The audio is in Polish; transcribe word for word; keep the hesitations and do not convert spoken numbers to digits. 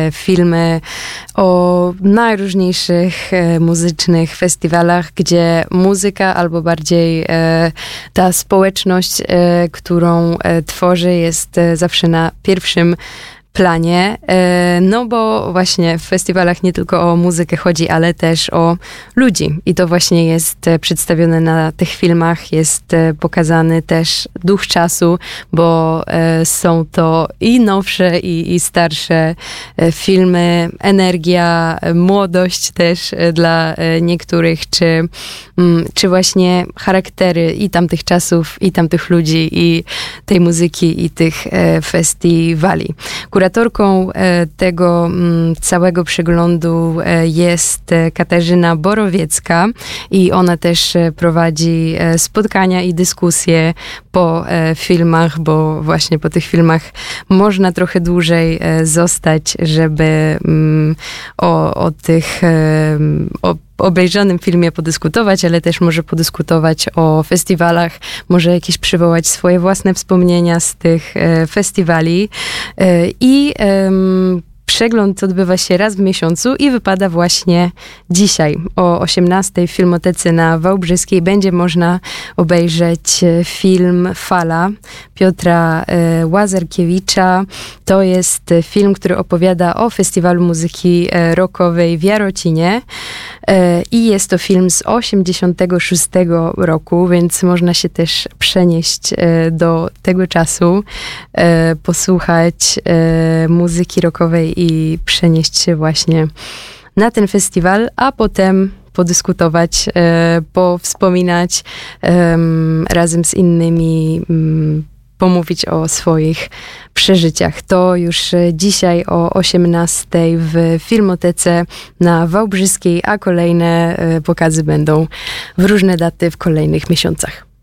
filmy o najróżniejszych e, muzycznych festiwalach, gdzie muzyka albo bardziej e, ta społeczność, e, którą e, tworzy, jest e, zawsze na pierwszym planie, no bo właśnie w festiwalach nie tylko o muzykę chodzi, ale też o ludzi i to właśnie jest przedstawione na tych filmach, jest pokazany też duch czasu, bo są to i nowsze i, i starsze filmy, energia, młodość też dla niektórych, czy, czy właśnie charaktery i tamtych czasów, i tamtych ludzi, i tej muzyki, i tych festiwali. Kuratorką tego całego przeglądu jest Katarzyna Borowiecka i ona też prowadzi spotkania i dyskusje po filmach, bo właśnie po tych filmach można trochę dłużej zostać, żeby o, o tych o obejrzanym filmie podyskutować, ale też może podyskutować o festiwalach, może jakieś przywołać swoje własne wspomnienia z tych e, festiwali. E, I e, przegląd odbywa się raz w miesiącu i wypada właśnie dzisiaj. O osiemnastej w Filmotece na Wałbrzyskiej będzie można obejrzeć film Fala Piotra e, Łazarkiewicza. To jest film, który opowiada o Festiwalu Muzyki Rockowej w Jarocinie. E, I jest to film z osiemdziesiątego szóstego roku, więc można się też przenieść e, do tego czasu, e, posłuchać e, muzyki rockowej i przenieść się właśnie na ten festiwal, a potem podyskutować, e, powspominać e, razem z innymi, m, pomówić o swoich przeżyciach. To już dzisiaj o osiemnastej w Filmotece na Wałbrzyskiej, a kolejne e, pokazy będą w różne daty w kolejnych miesiącach.